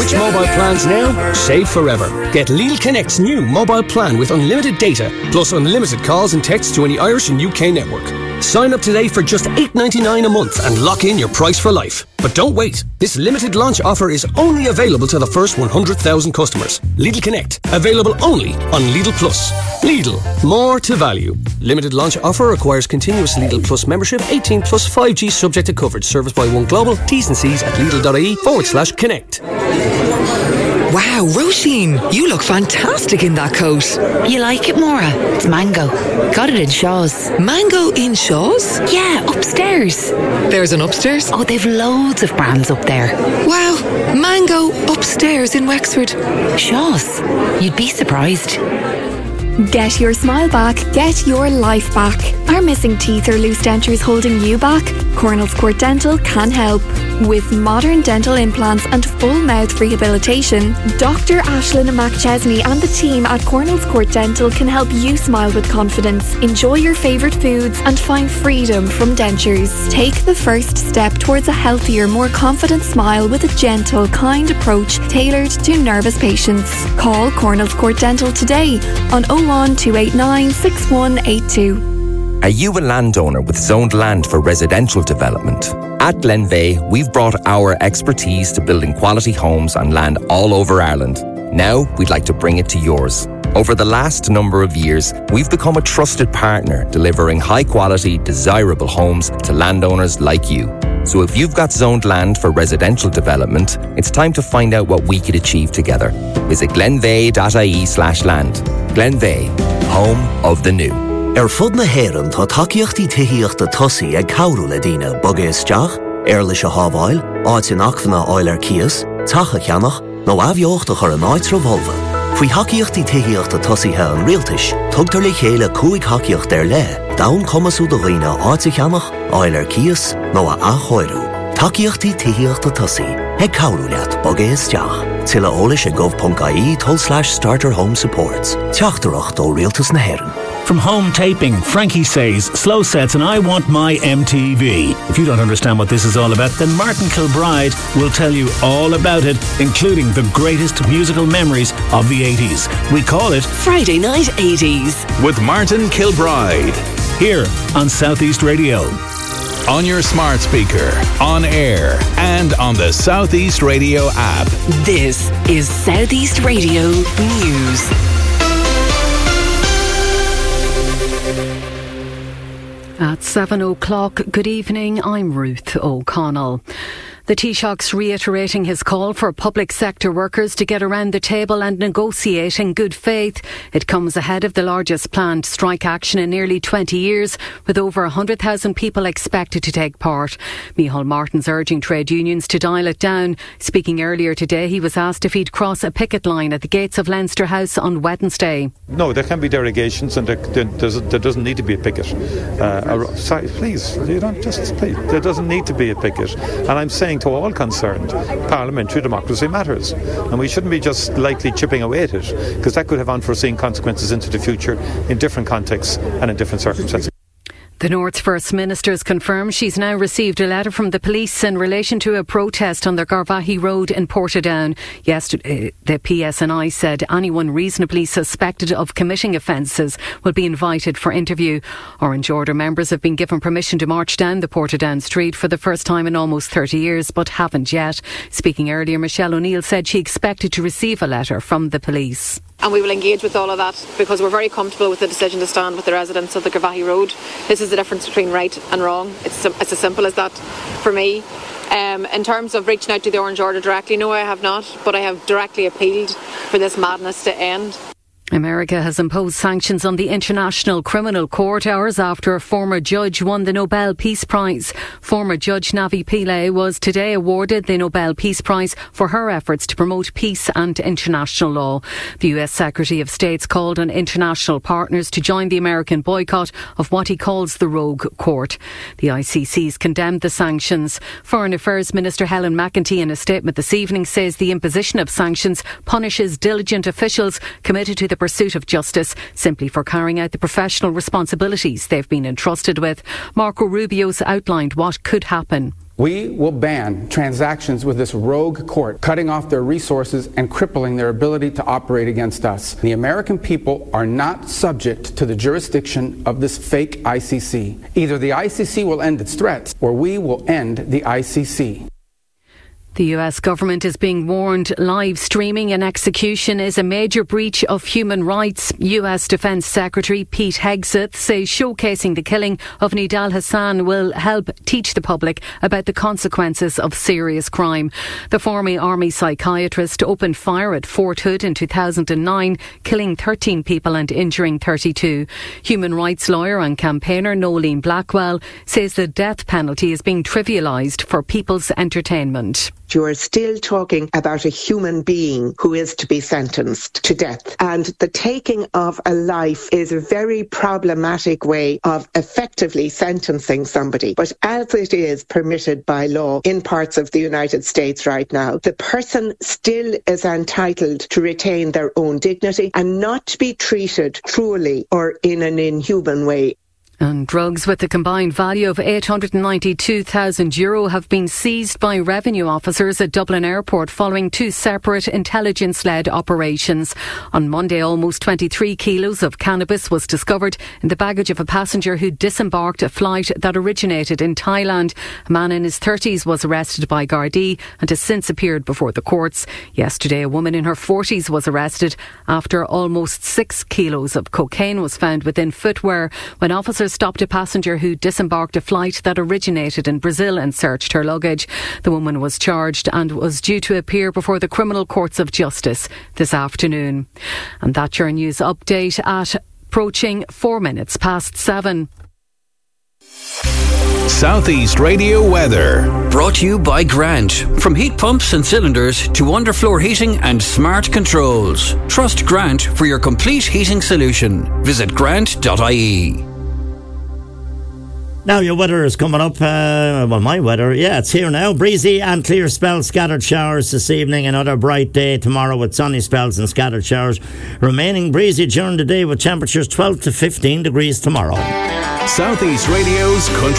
Switch mobile plans now, save forever. Get Lidl Connect's new mobile plan with unlimited data, plus unlimited calls and texts to any Irish and UK network. Sign up today for just $8.99 a month and lock in your price for life. But don't wait. This limited launch offer is only available to the first 100,000 customers. Lidl Connect, available only on Lidl Plus. Lidl, more to value. Limited launch offer requires continuous Lidl Plus membership, 18 plus 5G subject to coverage. Serviced by One Global. T's and C's at Lidl.ie/connect. Wow, Roisin, you look fantastic in that coat. You like it, Maura? It's Mango. Got it in Shaw's. Mango in Shaw's? Yeah, upstairs. There's an upstairs? Oh, they've loads of brands up there. Wow, Mango upstairs in Wexford. Shaw's. You'd be surprised. Get your smile back, get your life back. Are missing teeth or loose dentures holding you back? Cornell's Court Dental can help. With modern dental implants and full mouth rehabilitation, Dr. Ashlyn McChesney and the team at Cornell's Court Dental can help you smile with confidence, enjoy your favourite foods and find freedom from dentures. Take the first step towards a healthier, more confident smile with a gentle, kind approach tailored to nervous patients. Call Cornell's Court Dental today on 01 289 6182. Are you a landowner with zoned land for residential development? At Glenveigh, we've brought our expertise to building quality homes on land all over Ireland. Now, we'd like to bring it to yours. Over the last number of years, we've become a trusted partner, delivering high-quality, desirable homes to landowners like you. So if you've got zoned land for residential development, it's time to find out what we could achieve together. Visit glenveigh.ie/land. Glenveigh, home of the new. Fud na héireann tá takeíochtaí tithiíochta tosaí ag cabhrú le daoine bogéisteach, leis a hábháil, áit in achmhanna áil cias, tacha cheannach, nó abheochta chur an áit revolva. Faoi takeíochtaí tithiíochta tosaithe an rialtais, tugtar le chéile cúig takeíocht le, dawn comasú do dhaoine áit cheannach, áil cias, nó a achóirú. Takeíochtaí tithiíochta tosaí, ag cabhrú leat bogéisteach. Tilla ólis a gov.ie/starter home supports. Teachtarach dó rialtas na héireann. From home taping, Frankie says, slow sets and I want my MTV. If you don't understand what this is all about, then Martin Kilbride will tell you all about it, including the greatest musical memories of the 80s. We call it Friday Night 80s with Martin Kilbride. Here on Southeast Radio. On your smart speaker, on air, and on the Southeast Radio app. This is Southeast Radio News. At 7 o'clock, good evening, I'm Ruth O'Connell. The Taoiseach's reiterating his call for public sector workers to get around the table and negotiate in good faith. It comes ahead of the largest planned strike action in nearly 20 years, with over 100,000 people expected to take part. Micheál Martin's urging trade unions to dial it down. Speaking earlier today, he was asked if he'd cross a picket line at the gates of Leinster House on Wednesday. No, there can be derogations and there doesn't need to be a picket. Sorry, please, please, there doesn't need to be a picket. And I'm saying to all concerned, parliamentary democracy matters, and we shouldn't be just lightly chipping away at it, because that could have unforeseen consequences into the future in different contexts and in different circumstances. The North's First Minister has confirmed she's now received a letter from the police in relation to a protest on the Garvaghey Road in Portadown. Yesterday, the PSNI said anyone reasonably suspected of committing offences will be invited for interview. Orange Order members have been given permission to march down the Portadown street for the first time in almost 30 years, but haven't yet. Speaking earlier, Michelle O'Neill said she expected to receive a letter from the police. And we will engage with all of that because we're very comfortable with the decision to stand with the residents of the Garvaghey Road. This is the difference between right and wrong. It's as simple as that for me. In terms of reaching out to the Orange Order directly, no, I have not, but I have directly appealed for this madness to end. America has imposed sanctions on the International Criminal Court hours after a former judge won the Nobel Peace Prize. Former Judge Navi Pillay was today awarded the Nobel Peace Prize for her efforts to promote peace and international law. The US Secretary of State's called on international partners to join the American boycott of what he calls the rogue court. The ICC's condemned the sanctions. Foreign Affairs Minister Helen McEntee in a statement this evening says the imposition of sanctions punishes diligent officials committed to the pursuit of justice simply for carrying out the professional responsibilities they've been entrusted with. Marco Rubio's outlined what could happen. We will ban transactions with this rogue court, cutting off their resources and crippling their ability to operate against us. The American people are not subject to the jurisdiction of this fake ICC. Either the ICC will end its threats, or we will end the ICC. The US government is being warned live streaming an execution is a major breach of human rights. US Defence Secretary Pete Hegseth says showcasing the killing of Nidal Hassan will help teach the public about the consequences of serious crime. The former army psychiatrist opened fire at Fort Hood in 2009, killing 13 people and injuring 32. Human rights lawyer and campaigner Nolene Blackwell says the death penalty is being trivialised for people's entertainment. You are still talking about a human being who is to be sentenced to death. And the taking of a life is a very problematic way of effectively sentencing somebody. But as it is permitted by law in parts of the United States right now, the person still is entitled to retain their own dignity and not to be treated cruelly or in an inhuman way. And drugs with a combined value of €892,000 have been seized by revenue officers at Dublin Airport following two separate intelligence-led operations. On Monday, almost 23 kilos of cannabis was discovered in the baggage of a passenger who disembarked a flight that originated in Thailand. A man in his 30s was arrested by Gardaí and has since appeared before the courts. Yesterday, a woman in her 40s was arrested after almost 6 kilos of cocaine was found within footwear when officers stopped a passenger who disembarked a flight that originated in Brazil and searched her luggage. The woman was charged and was due to appear before the criminal courts of justice this afternoon. And that's your news update at approaching 4 minutes past 7. Southeast Radio weather. Brought to you by Grant. From heat pumps and cylinders to underfloor heating and smart controls. Trust Grant for your complete heating solution. Visit grant.ie. Now your weather is coming up. My weather, it's here now. Breezy and clear spells, scattered showers this evening. Another bright day tomorrow with sunny spells and scattered showers. Remaining breezy during the day with temperatures 12 to 15 degrees tomorrow. Southeast Radio's Country